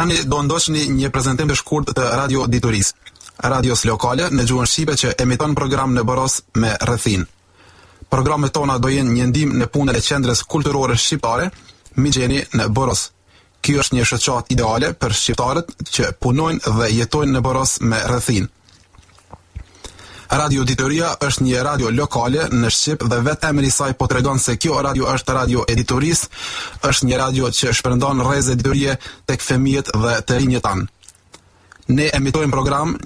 Tani do ndoshni një prezantim të shkurt të Radio Dituris, radios lokale në gjuhën shqipe që emiton program në Boros me rrethin. Programet tona do jenë një ndihmë në punën e qendrës kulturore shqiptare, Migjeni në Boros. Ky është një shoqat ideale për shqiptarët që punojnë dhe jetojnë në Boros me rrethin. Radio Ditoria është një radio lokale në Shqip dhe vetë emri i saj po tregon se kjo radio është radio editoris, është një radio që shpërndan rrezë editorie tek fëmijët dhe të rinjët tanë. Ne emitojmë program